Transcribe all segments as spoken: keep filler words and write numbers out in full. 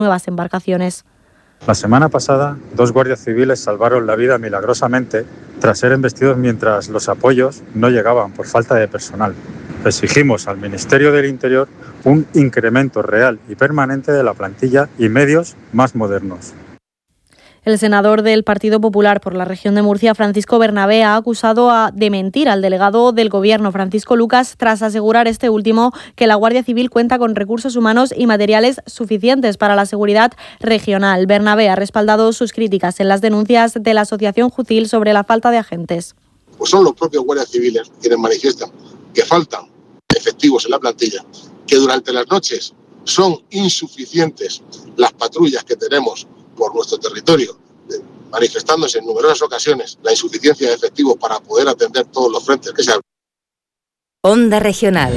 nuevas embarcaciones. La semana pasada, dos guardias civiles salvaron la vida milagrosamente tras ser embestidos mientras los apoyos no llegaban por falta de personal. Exigimos al Ministerio del Interior un incremento real y permanente de la plantilla y medios más modernos. El senador del Partido Popular por la región de Murcia, Francisco Bernabé, ha acusado a, de mentir al delegado del Gobierno, Francisco Lucas, tras asegurar este último que la Guardia Civil cuenta con recursos humanos y materiales suficientes para la seguridad regional. Bernabé ha respaldado sus críticas en las denuncias de la Asociación Jucil sobre la falta de agentes. Pues son los propios guardias civiles quienes manifiestan que faltan efectivos en la plantilla, que durante las noches son insuficientes las patrullas que tenemos por nuestro territorio, manifestándose en numerosas ocasiones la insuficiencia de efectivos para poder atender todos los frentes que se abren. Onda Regional.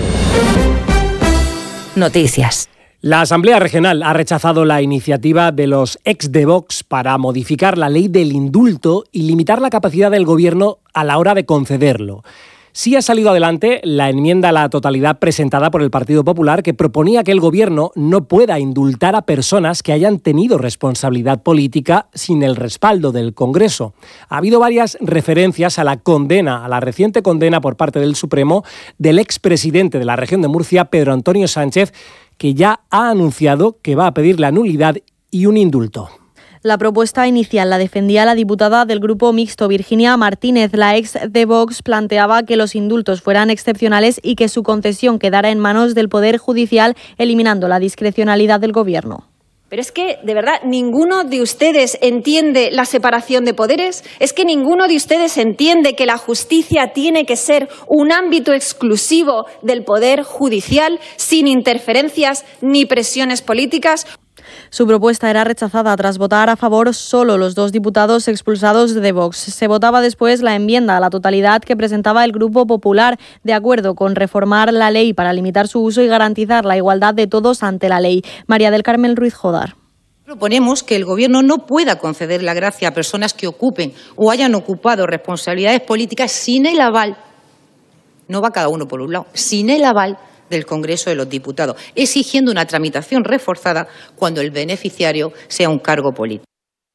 Noticias. La Asamblea Regional ha rechazado la iniciativa de los ex de Vox para modificar la ley del indulto y limitar la capacidad del Gobierno a la hora de concederlo. Sí ha salido adelante la enmienda a la totalidad presentada por el Partido Popular, que proponía que el Gobierno no pueda indultar a personas que hayan tenido responsabilidad política sin el respaldo del Congreso. Ha habido varias referencias a la condena, a la reciente condena por parte del Supremo del expresidente de la región de Murcia, Pedro Antonio Sánchez, que ya ha anunciado que va a pedir la nulidad y un indulto. La propuesta inicial la defendía la diputada del Grupo Mixto, Virginia Martínez. La ex de Vox planteaba que los indultos fueran excepcionales y que su concesión quedara en manos del Poder Judicial, eliminando la discrecionalidad del Gobierno. Pero es que, de verdad, ninguno de ustedes entiende la separación de poderes. Es que ninguno de ustedes entiende que la justicia tiene que ser un ámbito exclusivo del Poder Judicial, sin interferencias ni presiones políticas. Su propuesta era rechazada tras votar a favor solo los dos diputados expulsados de Vox. Se votaba después la enmienda a la totalidad que presentaba el Grupo Popular, de acuerdo con reformar la ley para limitar su uso y garantizar la igualdad de todos ante la ley. María del Carmen Ruiz Jodar. Proponemos que el Gobierno no pueda conceder la gracia a personas que ocupen o hayan ocupado responsabilidades políticas sin el aval, no va cada uno por un lado, sin el aval del Congreso de los Diputados, exigiendo una tramitación reforzada cuando el beneficiario sea un cargo político.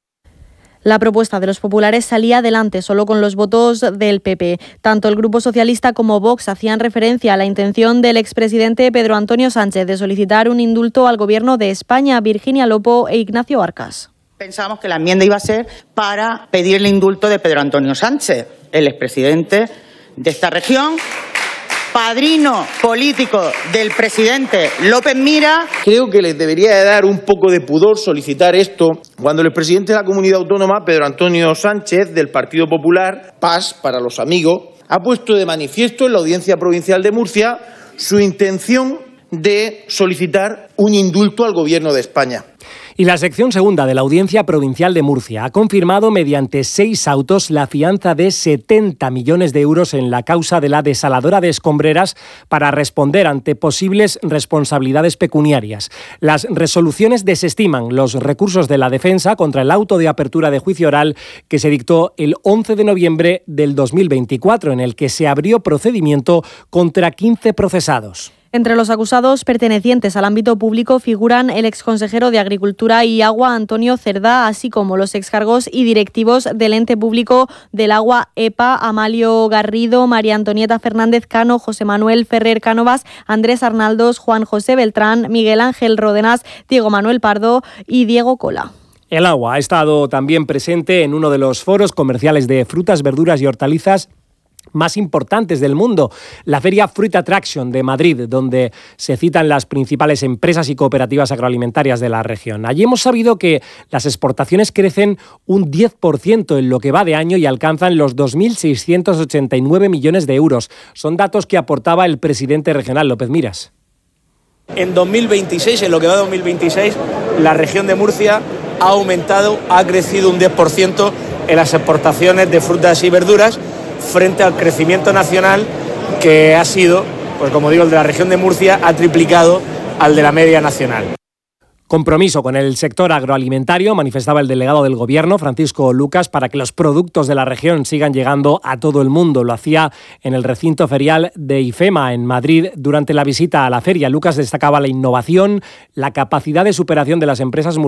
La propuesta de los populares salía adelante solo con los votos del P P. Tanto el Grupo Socialista como Vox hacían referencia a la intención del expresidente Pedro Antonio Sánchez de solicitar un indulto al Gobierno de España. Virginia Lopo e Ignacio Arcas. Pensábamos que la enmienda iba a ser para pedir el indulto de Pedro Antonio Sánchez, el expresidente de esta región, padrino político del presidente López Mira. Creo que les debería de dar un poco de pudor solicitar esto cuando el presidente de la comunidad autónoma, Pedro Antonio Sánchez, del Partido Popular, Paz para los amigos, ha puesto de manifiesto en la Audiencia Provincial de Murcia su intención de solicitar un indulto al Gobierno de España. Y la sección segunda de la Audiencia Provincial de Murcia ha confirmado mediante seis autos la fianza de setenta millones de euros en la causa de la desaladora de Escombreras para responder ante posibles responsabilidades pecuniarias. Las resoluciones desestiman los recursos de la defensa contra el auto de apertura de juicio oral que se dictó el once de noviembre del dos mil veinticuatro, en el que se abrió procedimiento contra quince procesados. Entre los acusados pertenecientes al ámbito público figuran el exconsejero de Agricultura y Agua, Antonio Cerdá, así como los excargos y directivos del ente público del agua E P A, Amalio Garrido, María Antonieta Fernández Cano, José Manuel Ferrer Cánovas, Andrés Arnaldos, Juan José Beltrán, Miguel Ángel Ródenas, Diego Manuel Pardo y Diego Cola. El agua ha estado también presente en uno de los foros comerciales de frutas, verduras y hortalizas más importantes del mundo, la Feria Fruit Attraction de Madrid, donde se citan las principales empresas y cooperativas agroalimentarias de la región. Allí hemos sabido que las exportaciones crecen un diez por ciento en lo que va de año y alcanzan los dos mil seiscientos ochenta y nueve millones de euros. Son datos que aportaba el presidente regional, López Miras. En dos mil veintiséis, en lo que va de dos mil veintiséis, la región de Murcia ha aumentado, ha crecido un diez por ciento en las exportaciones de frutas y verduras, frente al crecimiento nacional que ha sido, pues como digo, el de la región de Murcia ha triplicado al de la media nacional. Compromiso con el sector agroalimentario, manifestaba el delegado del Gobierno, Francisco Lucas, para que los productos de la región sigan llegando a todo el mundo. Lo hacía en el recinto ferial de IFEMA, en Madrid, durante la visita a la feria. Lucas destacaba la innovación, la capacidad de superación de las empresas